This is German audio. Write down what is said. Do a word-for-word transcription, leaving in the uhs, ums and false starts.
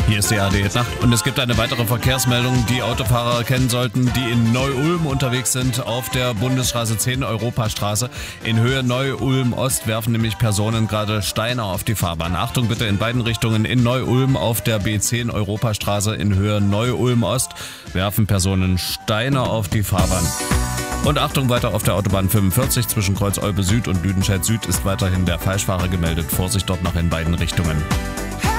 Hier ist die A R D-Nacht und es gibt eine weitere Verkehrsmeldung, die Autofahrer kennen sollten, die in Neu-Ulm unterwegs sind auf der Bundesstraße zehn Europastraße. In Höhe Neu-Ulm-Ost werfen nämlich Personen gerade Steine auf die Fahrbahn. Achtung bitte in beiden Richtungen. In Neu-Ulm auf der B zehn Europastraße in Höhe Neu-Ulm-Ost werfen Personen Steine auf die Fahrbahn. Und Achtung, weiter auf der Autobahn fünfundvierzig zwischen Kreuz Olpe Süd und Lüdenscheid Süd ist weiterhin der Falschfahrer gemeldet. Vorsicht dort noch in beiden Richtungen.